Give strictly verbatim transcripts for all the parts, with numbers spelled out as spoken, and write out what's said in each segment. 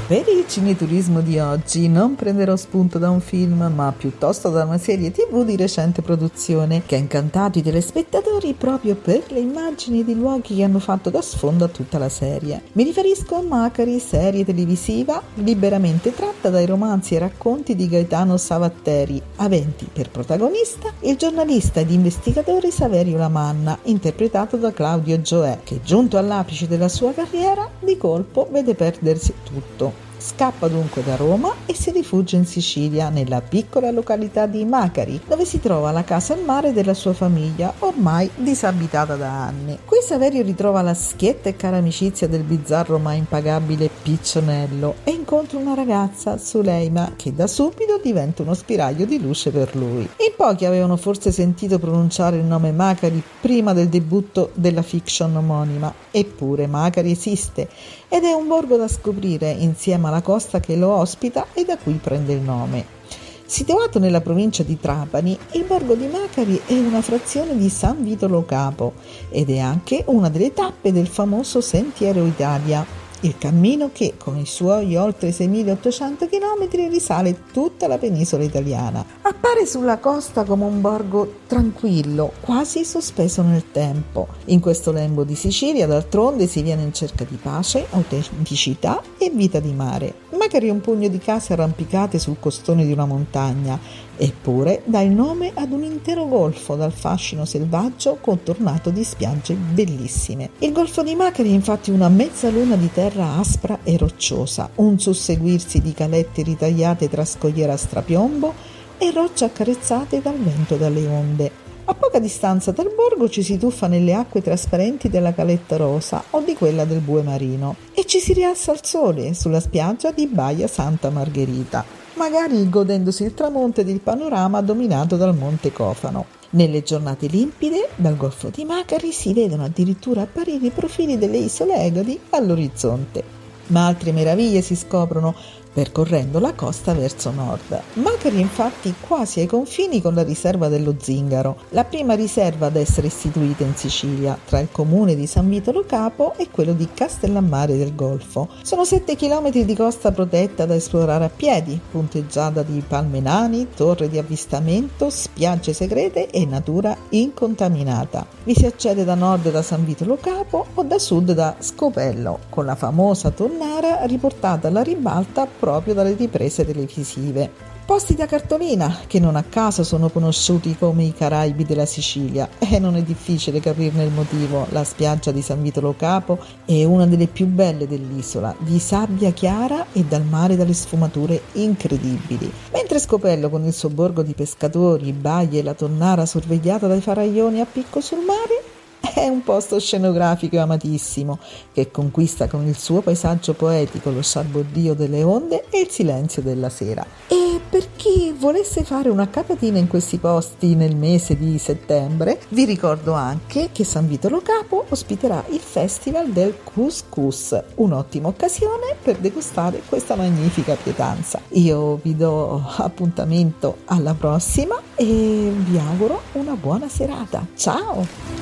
Per il cineturismo di oggi non prenderò spunto da un film, ma piuttosto da una serie tivù di recente produzione che ha incantato i telespettatori proprio per le immagini di luoghi che hanno fatto da sfondo a tutta la serie. Mi riferisco a Macari, serie televisiva liberamente tratta dai romanzi e racconti di Gaetano Savatteri, aventi per protagonista il giornalista ed investigatore Saverio Lamanna, interpretato da Claudio Gioè, che giunto all'apice della sua carriera di colpo vede perdersi tutto. Scappa dunque da Roma e si rifugia in Sicilia, nella piccola località di Macari, dove si trova la casa al mare della sua famiglia, ormai disabitata da anni. Qui Saverio ritrova la schietta e cara amicizia del bizzarro ma impagabile Piccionello e incontra una ragazza, Suleima, che da subito diventa uno spiraglio di luce per lui. In pochi avevano forse sentito pronunciare il nome Macari prima del debutto della fiction omonima, eppure Macari esiste ed è un borgo da scoprire insieme alla costa che lo ospita e da cui prende il nome. Situato nella provincia di Trapani, il borgo di Macari è una frazione di San Vito Lo Capo ed è anche una delle tappe del famoso Sentiero Italia, il cammino che con i suoi oltre seimilaottocento chilometri risale tutta la penisola italiana. Appare sulla costa come un borgo tranquillo, quasi sospeso nel tempo. In questo lembo di Sicilia, d'altronde, si viene in cerca di pace, autenticità e vita di mare. Macari è un pugno di case arrampicate sul costone di una montagna, eppure dà il nome ad un intero golfo dal fascino selvaggio contornato di spiagge bellissime. Il golfo di Macari è infatti una mezzaluna di terra aspra e rocciosa, un susseguirsi di calette ritagliate tra scogliera a strapiombo e rocce accarezzate dal vento e dalle onde. A poca distanza dal borgo ci si tuffa nelle acque trasparenti della Caletta Rosa o di quella del Bue Marino e ci si rialza al sole sulla spiaggia di Baia Santa Margherita, magari godendosi il tramonto ed il panorama dominato dal Monte Cofano. Nelle giornate limpide, dal golfo di Macari si vedono addirittura apparire i profili delle isole Egadi all'orizzonte. Ma altre meraviglie si scoprono percorrendo la costa verso nord. Macari è infatti quasi ai confini con la riserva dello Zingaro, la prima riserva ad essere istituita in Sicilia, tra il comune di San Vito Lo Capo e quello di Castellammare del Golfo. Sono sette chilometri di costa protetta da esplorare a piedi, punteggiata di palme nani, torre di avvistamento, spiagge segrete e natura incontaminata. Vi si accede da nord da San Vito Lo Capo o da sud da Scopello, con la famosa tonnara riportata alla ribalta proprio dalle riprese televisive. Posti da cartolina che non a caso sono conosciuti come i Caraibi della Sicilia e non è difficile capirne il motivo. La spiaggia di San Vito Lo Capo è una delle più belle dell'isola, di sabbia chiara e dal mare dalle sfumature incredibili. Mentre Scopello con il suo borgo di pescatori, baie e la tonnara sorvegliata dai faraglioni a picco sul mare è un posto scenografico amatissimo che conquista con il suo paesaggio poetico lo sciarbodio delle onde e il silenzio della sera. E per chi volesse fare una capatina in questi posti nel mese di settembre, vi ricordo anche che San Vito Lo Capo ospiterà il Festival del Couscous, un'ottima occasione per degustare questa magnifica pietanza. Io vi do appuntamento alla prossima e vi auguro una buona serata. Ciao!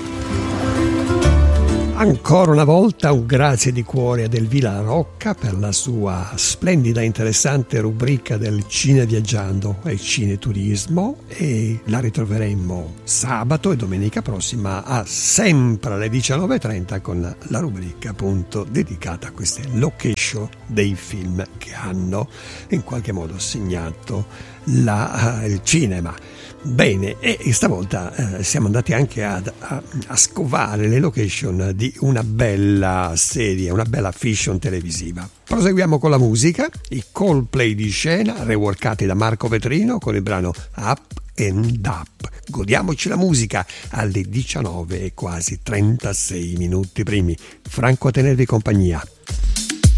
Ancora una volta un grazie di cuore ad Elvira Rocca per la sua splendida e interessante rubrica del Cine Viaggiando e Cineturismo, e la ritroveremo sabato e domenica prossima a sempre alle diciannove e trenta con la rubrica appunto dedicata a queste location dei film che hanno in qualche modo segnato la, uh, il cinema. Bene, e stavolta eh, siamo andati anche ad, a, a scovare le location di una bella serie, una bella fiction televisiva. Proseguiamo con la musica, i Coldplay di scena, reworkati da Marco Vetrino con il brano Up and Up. Godiamoci la musica alle diciannove e quasi trentasei minuti primi. Franco a tenervi compagnia.